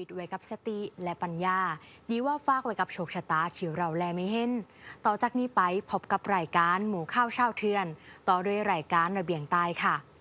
ตไว้กับสติและปัญญาดีว่าฝากไว้กับโชคชะตาที่เราแลไม่เห็นต่อจากนี้ไปพบกับรายการหมู่ข้าวเช่าเทือนต่อด้วยรายการระเบียงใต้ค่ะ